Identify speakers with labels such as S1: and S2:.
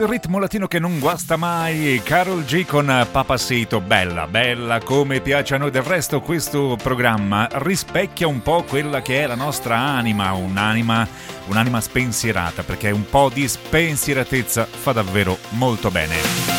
S1: il ritmo latino che non guasta mai. Karol G con Papacito. Bella, bella come piace a noi. Del resto questo programma rispecchia un po' quella che è la nostra anima, un'anima spensierata, perché un po' di spensieratezza fa davvero molto bene.